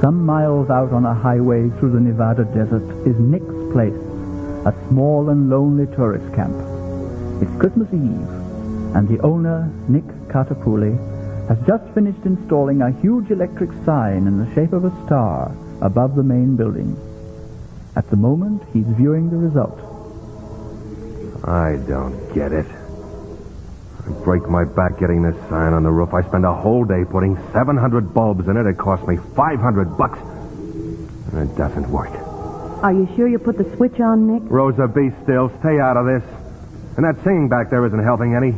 Some miles out on a highway through the Nevada desert is Nick's Place, a small and lonely tourist camp. It's Christmas Eve, and the owner, Nick Cartapouli, has just finished installing a huge electric sign in the shape of a star above the main building. At the moment, he's viewing the result. I don't get it. I break my back getting this sign on the roof. I spend a whole day putting 700 bulbs in it. It cost me $500. And it doesn't work. Are you sure you put the switch on, Nick? Rosa, be still. Stay out of this. And that singing back there isn't helping any.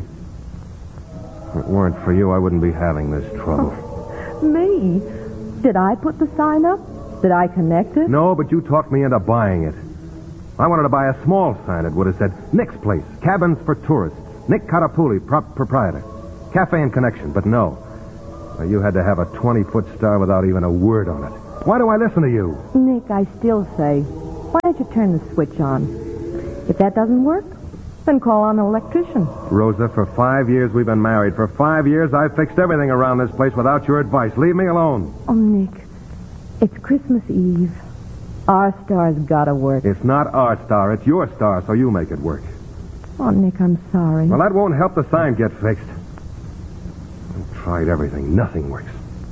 If it weren't for you, I wouldn't be having this trouble. Me? Did I put the sign up? Did I connect it? No, but you talked me into buying it. I wanted to buy a small sign that would have said, Nick's Place, cabins for tourists. Nick Cartapouli, proprietor. Cafe and connection, but no. Well, you had to have a 20-foot star without even a word on it. Why do I listen to you? Nick, I still say, why don't you turn the switch on? If that doesn't work, then call on an electrician. Rosa, for 5 years we've been married. For 5 years I've fixed everything around this place without your advice. Leave me alone. Oh, Nick, it's Christmas Eve. Our star's gotta work. It's not our star, it's your star, so you make it work. Oh, Nick, I'm sorry. Well, that won't help the sign get fixed. I've tried everything. Nothing works.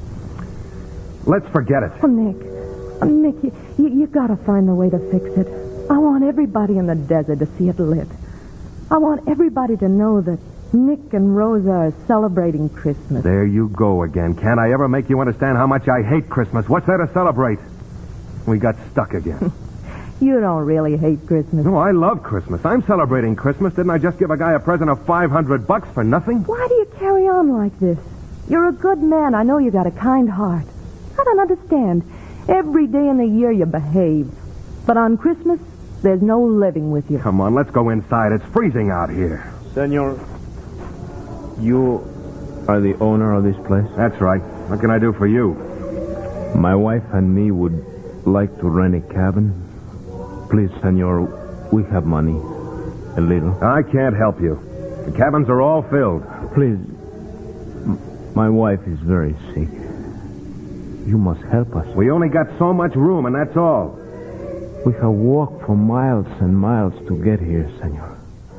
Let's forget it. Oh, Nick. Oh, Nick, you gotta find a way to fix it. I want everybody in the desert to see it lit. I want everybody to know that Nick and Rosa are celebrating Christmas. There you go again. Can't I ever make you understand how much I hate Christmas? What's there to celebrate? We got stuck again. You don't really hate Christmas. No, I love Christmas. I'm celebrating Christmas. Didn't I just give a guy a present of $500 for nothing? Why do you carry on like this? You're a good man. I know you got a kind heart. I don't understand. Every day in the year you behave. But on Christmas, there's no living with you. Come on, let's go inside. It's freezing out here. Senor, you are the owner of this place? That's right. What can I do for you? My wife and me would like to rent a cabin. Please, senor, we have money. A little. I can't help you. The cabins are all filled. Please, my wife is very sick. You must help us. We only got so much room, and that's all. We have walked for miles and miles to get here, senor.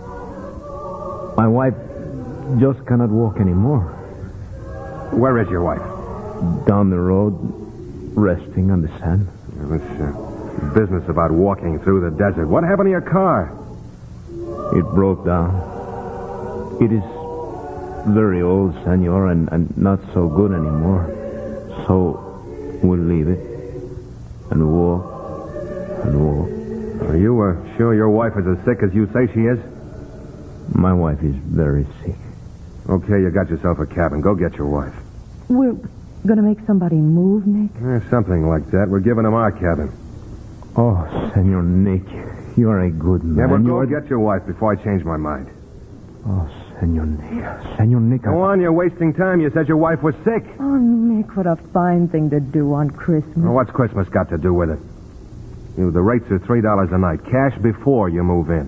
My wife just cannot walk anymore. Where is your wife? Down the road, resting on the sand. This business about walking through the desert. What happened to your car? It broke down. It is very old, senor, and not so good anymore. So we'll leave it and walk and walk. Are you sure your wife is as sick as you say she is? My wife is very sick. Okay, you got yourself a cabin. Go get your wife. We're going to make somebody move, Nick? Something like that. We're giving them our cabin. Oh, Senor Nick, you are a good man. Yeah, but go get your wife before I change my mind. Oh, Senor Nick. Senor Nick. Go on, you're wasting time. You said your wife was sick. Oh, Nick, what a fine thing to do on Christmas. Well, what's Christmas got to do with it? The rates are $3 a night. Cash before you move in.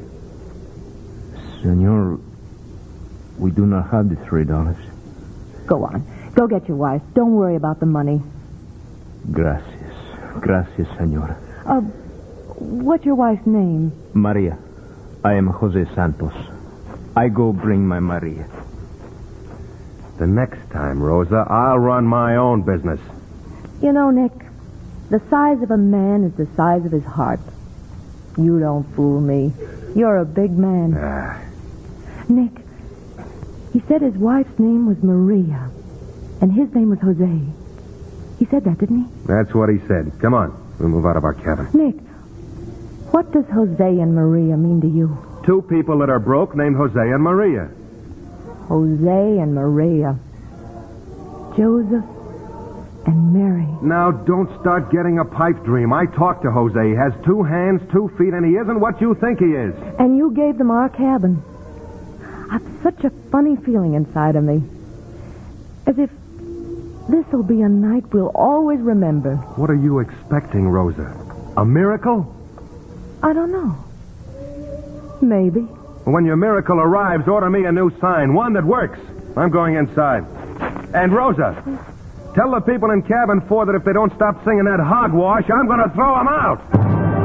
Senor, we do not have the $3. Go on. Go get your wife. Don't worry about the money. Gracias. Gracias, senora. What's your wife's name? Maria. I am Jose Santos. I go bring my Maria. The next time, Rosa, I'll run my own business. You know, Nick, the size of a man is the size of his heart. You don't fool me. You're a big man. Nick, he said his wife's name was Maria, and his name was Jose. He said that, didn't he? That's what he said. Come on. We'll move out of our cabin. Nick, what does Jose and Maria mean to you? Two people that are broke named Jose and Maria. Jose and Maria. Joseph and Mary. Now, don't start getting a pipe dream. I talked to Jose. He has 2 hands, 2 feet, and he isn't what you think he is. And you gave them our cabin. I've such a funny feeling inside of me. As if this'll be a night we'll always remember. What are you expecting, Rosa? A miracle? I don't know. Maybe. When your miracle arrives, order me a new sign, one that works. I'm going inside. And Rosa, Tell the people in cabin 4 that if they don't stop singing that hogwash, I'm going to throw them out.